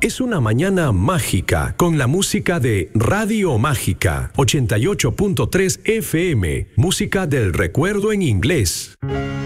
es una mañana mágica con la música de Radio Mágica 88.3 FM, música del recuerdo en inglés.